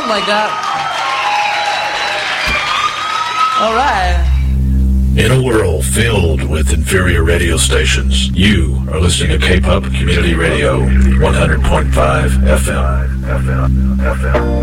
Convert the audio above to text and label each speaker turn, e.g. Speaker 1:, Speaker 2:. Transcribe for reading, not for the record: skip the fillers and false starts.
Speaker 1: something like that. All right.
Speaker 2: In a world filled with inferior radio stations, you are listening to K-Pop Community Radio, 100.5 FM.